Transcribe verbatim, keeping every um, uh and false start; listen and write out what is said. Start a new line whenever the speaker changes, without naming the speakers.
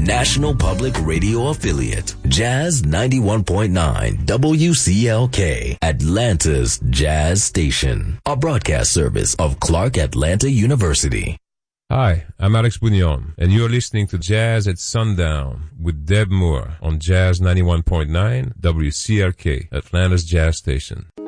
national public radio affiliate, Jazz ninety-one point nine W C L K, Atlanta's Jazz Station, a broadcast service of Clark Atlanta University.
Hi, I'm Alex Bouillon, and you're listening to Jazz at Sundown with Deb Moore on Jazz ninety-one point nine W C R K, Atlanta's Jazz Station.